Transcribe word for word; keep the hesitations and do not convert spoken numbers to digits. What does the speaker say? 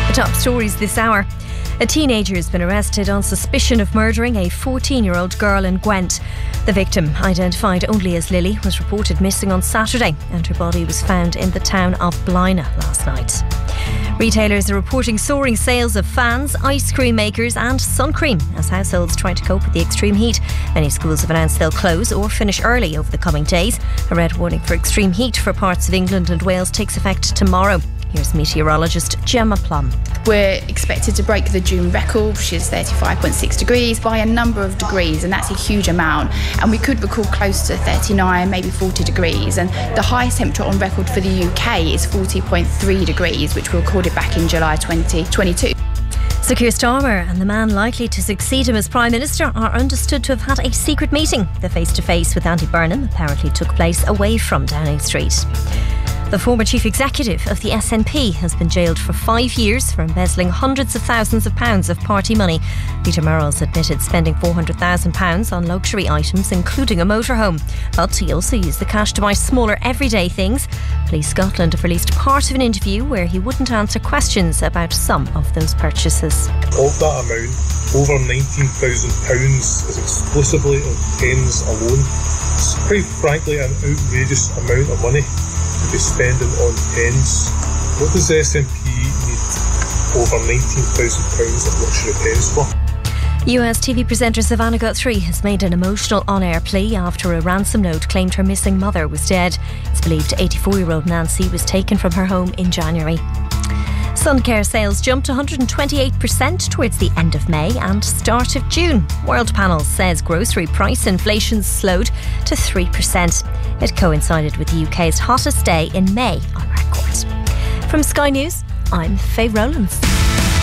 The top stories this hour. A teenager has been arrested on suspicion of murdering a fourteen-year-old girl in Gwent. The victim, identified only as Lily, was reported missing on Saturday, and her body was found in the town of Blaina last night. Retailers are reporting soaring sales of fans, ice cream makers and sun cream as households try to cope with the extreme heat. Many schools have announced they'll close or finish early over the coming days. A red warning for extreme heat for parts of England and Wales takes effect tomorrow. Here's meteorologist Gemma Plum. We're expected to break the June record, which is thirty-five point six degrees, by a number of degrees, and that's a huge amount. And we could record close to thirty-nine, maybe forty degrees. And the highest temperature on record for the U K is forty point three degrees, which we recorded back in July twenty twenty-two. Sir Keir Starmer and the man likely to succeed him as Prime Minister are understood to have had a secret meeting. The face-to-face with Andy Burnham apparently took place away from Downing Street. The former chief executive of the S N P has been jailed for five years for embezzling hundreds of thousands of pounds of party money. Peter Murrells admitted spending four hundred thousand pounds on luxury items, including a motorhome. But he also used the cash to buy smaller everyday things. Police Scotland have released part of an interview where he wouldn't answer questions about some of those purchases. Of that amount, over nineteen thousand pounds is exclusively on pens alone. It's quite frankly an outrageous amount of money to be spending on pens. What does the S N P need over nineteen thousand pounds of luxury pens for? U S T V presenter Savannah Guthrie has made an emotional on-air plea after a ransom note claimed her missing mother was dead. It's believed eighty-four-year-old Nancy was taken from her home in January. Sun care sales jumped one hundred twenty-eight percent towards the end of May and start of June. World Panel says grocery price inflation slowed to three percent. It coincided with the U K's hottest day in May on record. From Sky News, I'm Faye Rowlands.